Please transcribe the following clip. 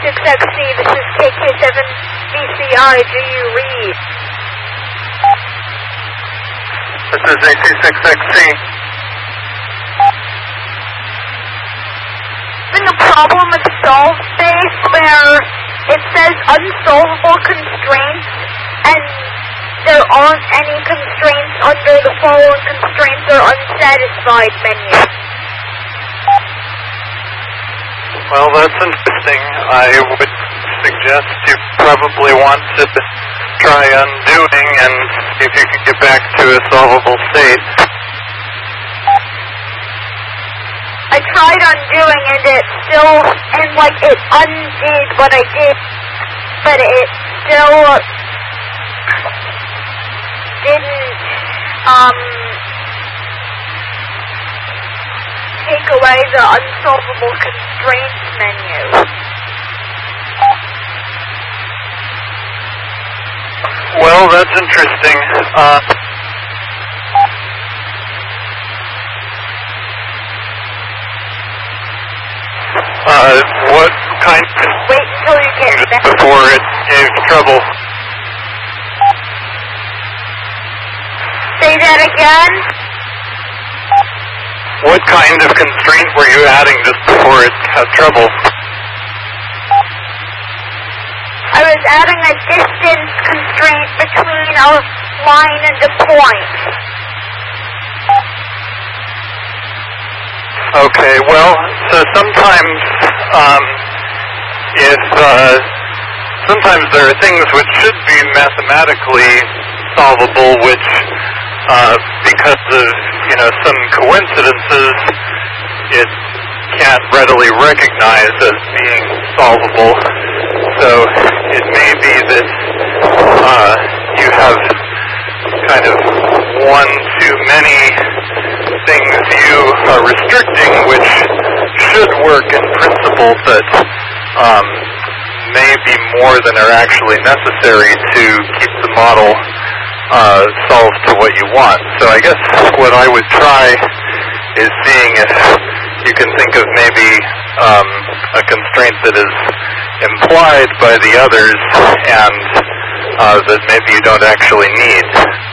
A26XC, this is KK7VCI, do you read? This is A26XC. Having a problem with solve space where it says unsolvable constraints and there aren't any constraints under the following constraints or unsatisfied menu. Well, that's interesting. I would suggest you probably want to try undoing and see if you can get back to a solvable state. I tried undoing and it still, and like it undid what I did, but it still didn't, take away the unsolvable constraints menu. Well, that's interesting. What kind of... Wait until you get back. Before it gave trouble. Say that again? What kind of constraint were you adding just before it had trouble? I was adding a distance constraint between a line and a point. Okay, well, so sometimes sometimes there are things which should be mathematically solvable, which because of some coincidences, it can't readily recognize as being solvable. So it may be that you have kind of one too many things you are restricting, which should work in principle, but may be more than are actually necessary to keep the model solved to what you want. So I guess what I would try is seeing if you can think of maybe a constraint that is implied by the others and that maybe you don't actually need.